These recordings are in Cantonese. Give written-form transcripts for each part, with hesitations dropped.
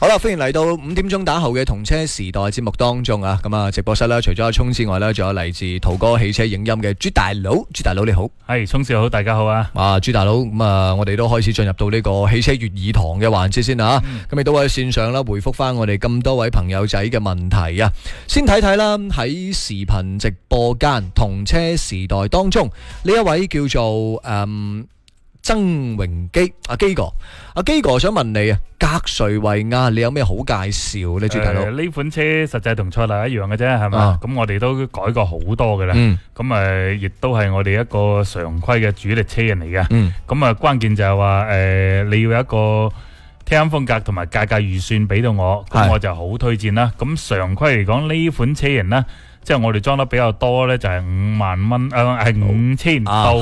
好啦，歡迎嚟到5點鐘打後嘅同車時代節目當中啊！咁啊，直播室咧，除咗阿聰之外咧，仲有嚟自途哥汽車影音嘅朱大佬。朱大佬你好， 係聰少好，大家好啊！ 朱大佬，咁啊，我哋都開始進入到呢個汽車粵語堂嘅環節先啊！咁亦都喺線上啦，回覆翻我哋咁多位朋友仔嘅問題啊！先睇睇啦，喺視頻直播間同車時代當中，呢一位叫做曾榮基阿基哥想問你啊，格瑞維亞你有咩好介紹呢？朱大佬， 呢款車實際同賽納一樣嘅啫，係嘛？咁我哋都改過好多嘅啦。咁亦都係我哋一個常規嘅主力車人嚟嘅。咁關鍵就係話你要有一個聽風格同埋價格預算俾到我，咁我就好推薦啦。咁常規嚟講呢款車人呢，即係我哋裝得比較多呢，就係5萬蚊，係5000到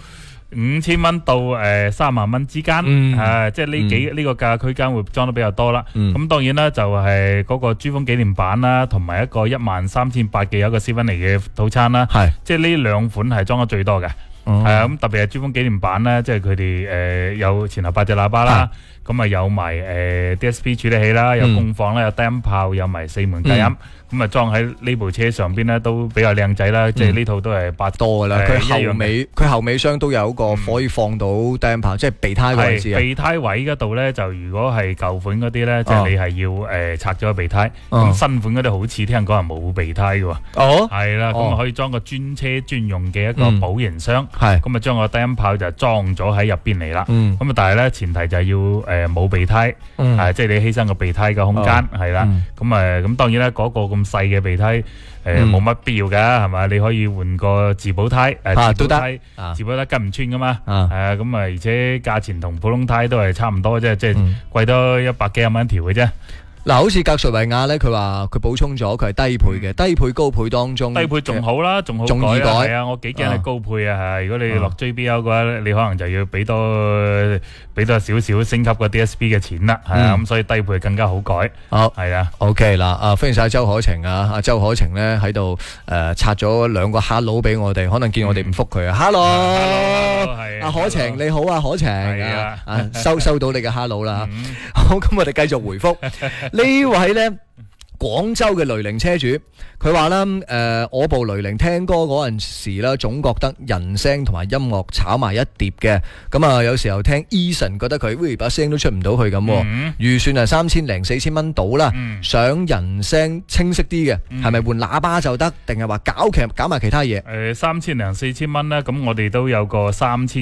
5000蚊到3萬蚊之間，即係呢個價區間會裝得比較多啦。咁當然啦，就係嗰個珠峰紀念版啦，同埋一個13800嘅有一個斯芬尼嘅套餐啦。即係呢兩款係裝得最多嘅。咁特別係珠峰紀念版咧，即係佢哋有前後8隻喇叭啦，咁有埋DSP 處理器啦，有功放啦，有低音炮，有埋4門隔音。咁裝喺呢部車上邊咧都比較靚仔啦，即係呢套都係8多噶啦。佢後尾箱都有一個可以放到低音炮，即係備胎位置。備胎位嗰度咧，就如果係舊款嗰啲咧，即係你係要拆咗個備胎。咁新款嗰啲好似聽人講係冇備胎嘅喎。係啦，咁可以裝個專車專用嘅一個保型箱。咁將個低音炮就裝咗喺入邊嚟啦。咁但係咧前提就係要冇備胎，即係你犧牲個備胎嘅空間係啦。咁當然啦，嗰個咁細嘅備胎冇乜必要噶，係嘛？你可以換個自保胎，自保胎跟唔穿噶嘛。咁而且價錢同普通胎都係差唔多啫，即係貴多100幾廿蚊一條嘅啫。 嗱，好似格瑞維亞咧，佢話佢補充咗，佢係低配嘅，低配高配當中， 低配仲好啦，仲好改啦。係啊，我幾驚係高配啊。如果你落 JBL 嘅話，你可能就要俾多少少升級個 DSP 嘅錢啦。係啊，咁所以低配更加好改。好，係啊。OK 嗱，歡迎晒周可晴啊！阿周可晴咧喺度刷咗2個 hello 俾我哋，可能見我哋唔覆佢啊。hello，係阿可晴你好啊，可晴啊，收到你嘅 hello 啦。好，咁我哋繼續回覆。呢位呢，廣州嘅雷凌車主，佢話啦，我部雷凌聽歌嗰陣時咧，總覺得人聲同埋音樂炒埋一碟嘅，咁啊有時候聽 Eason 覺得佢把聲都出唔到去咁，預算係3000零4000蚊到啦，想人聲清晰啲嘅，係咪換喇叭就得，定係話搞埋其他嘢？3000零4000蚊呢，咁我哋都有個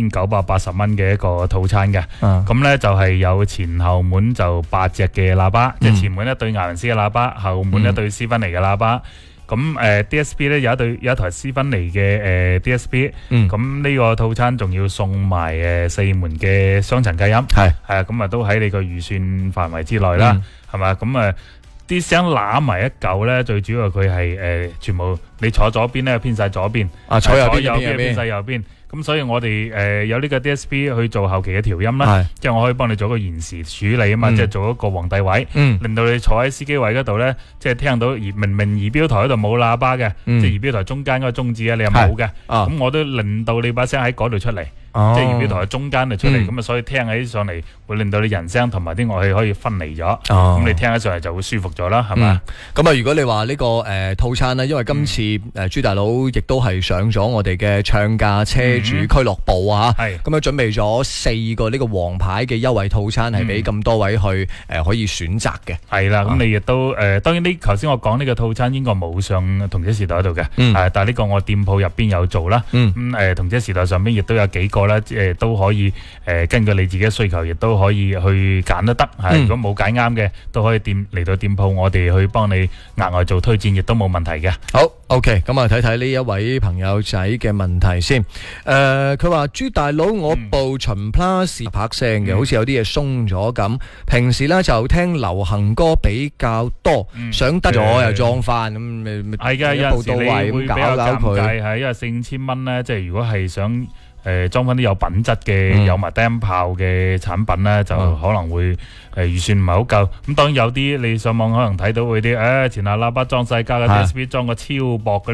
3980蚊嘅一個套餐嘅，咁呢就係有前後門就8隻嘅喇叭，即係前門一對亞文斯嘅喇叭，後門一對斯芬尼嘅喇叭。咁DSP 咧有一台斯芬尼嘅DSP，咁呢個套餐仲要送埋4門嘅雙層隔音，係啊，咁都喺你個預算範圍之內啦，係嘛？咁啲聲攬埋一嚿咧，最主要佢係全部你坐左邊咧偏晒左邊，坐右邊偏晒右邊。咁所以我哋有呢個 DSP 去做後期嘅調音啦，即係我可以幫你做個延時處理啊嘛，即係做一個皇帝位，令到你坐喺司機位嗰度咧，即係聽到明儀表台嗰度冇喇叭嘅，即係儀表台中間嗰個中置啊，你又冇嘅，咁我都令到你把聲喺嗰度出嚟。即係儀表台中間就出嚟，咁所以聽起上嚟會令到你人聲同埋啲樂器可以分離咗，咁你聽起上嚟就會舒服咗啦，係嘛？ 咁如果你話呢個套餐咧，因為今次朱大佬亦都係上咗我哋嘅唱價車主俱樂部啊，咁準備咗4個呢個王牌嘅優惠套餐，係俾咁多位去可以選擇嘅。係啦，咁你亦都當然呢頭先我講呢個套餐應該冇上同車時代度嘅，但係呢個我店鋪入邊有做啦，咁同車時代上邊亦都有幾個。都可以根據你自己嘅需求，亦都可以去揀都得。如果冇揀啱嘅，都可以嚟到店鋪，我哋去幫你額外做推薦，亦都冇問題嘅。好 ，OK， 咁睇睇呢一位朋友仔嘅問題先。佢話朱大佬，我部秦 Plus 拍聲嘅，好似有啲嘢鬆咗咁。平時呢就聽流行歌比較多，想得咗又裝翻咁，係嘅，有陣時你會比較尷尬，係因為4-5千蚊呢，即係如果係想裝翻啲有品質嘅有埋低音炮嘅產品咧，就可能會預算唔係好夠。咁當然有啲你上網可能睇到嗰啲前下喇叭裝晒加個 DSP 裝個超薄嘅。